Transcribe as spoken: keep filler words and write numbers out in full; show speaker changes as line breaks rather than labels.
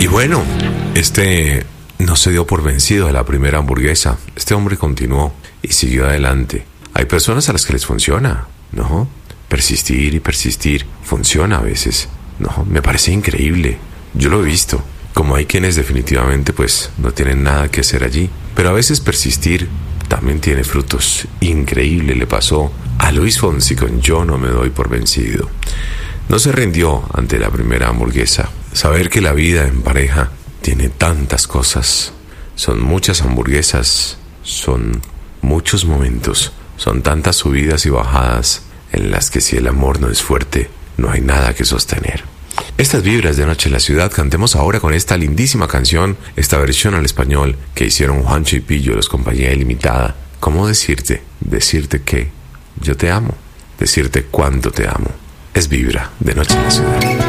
Y bueno, este no se dio por vencido de la primera hamburguesa. Este hombre continuó y siguió adelante. Hay personas a las que les funciona, ¿no? Persistir y persistir funciona a veces, ¿no? Me parece increíble. Yo lo he visto. Como hay quienes definitivamente pues no tienen nada que hacer allí. Pero a veces persistir también tiene frutos. Increíble le pasó a Luis Fonsi con Yo no me doy por vencido. No se rindió ante la primera hamburguesa. Saber que la vida en pareja tiene tantas cosas. Son muchas hamburguesas, son muchos momentos, son tantas subidas y bajadas en las que si el amor no es fuerte, no hay nada que sostener. Estas vibras de Noche en la Ciudad, cantemos ahora con esta lindísima canción, esta versión al español que hicieron Juancho y Pillo, los Compañía Ilimitada. ¿Cómo decirte? Decirte que yo te amo, decirte cuánto te amo. Es Vibra de Noche en la Ciudad.